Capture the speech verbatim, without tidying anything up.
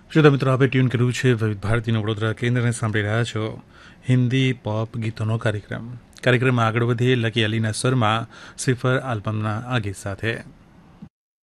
શ્રોતા મિત્રો, આપણે ટ્યુન કર્યું છે વિવિધ ભારતીનું વડોદરા કેન્દ્રને સાંભળી રહ્યા છો હિન્દી પોપ ગીતોનો કાર્યક્રમ. કાર્યક્રમમાં આગળ વધીએ લકી અલીના સ્વરમાં સિફર આલ્બમના આ ગીત સાથે.